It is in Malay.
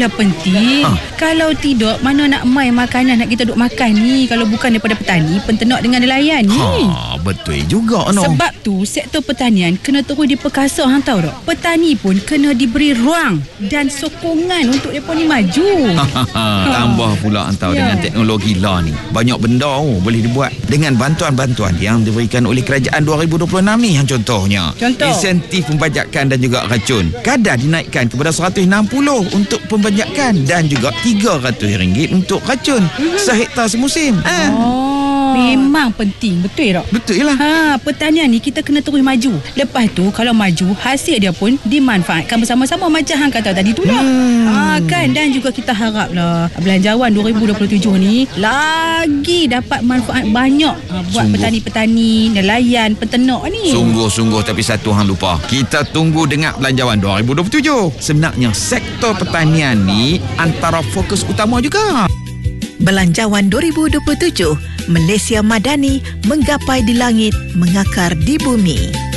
Itulah penting. Kalau tidak, mana nak mai makanan nak kita duk makan ni kalau bukan daripada petani, penternak dengan nelayan ni. Betul juga no. Sebab tu sektor pertanian kena terus diperkasa hang tahu tak? Petani pun kena diberi ruang dan sokongan untuk mereka ni maju. Tambah pula tahu dengan teknologi lah ni. Banyak benda boleh dibuat dengan bantuan-bantuan yang diberikan oleh kerajaan 2026 ni. Contohnya insentif pembajakan dan juga racun. Kadar dinaikkan kepada 160 untuk pembajakan dan juga RM300 untuk racun sehektar semusim. Memang penting. Betul tak? Betul lah. Pertanian ni kita kena terus maju. Lepas tu kalau maju, hasil dia pun dimanfaatkan bersama-sama macam hang kata tadi tu lah. Kan. Dan juga kita haraplah Belanjawan 2027 ni lagi dapat manfaat banyak buat petani-petani, nelayan, peternak ni. Sungguh-sungguh. Tapi satu hang lupa, kita tunggu dengar Belanjawan 2027. Sebenarnya sektor pertanian ni antara fokus utama juga. Belanjawan 2027, Malaysia Madani menggapai di langit, mengakar di bumi.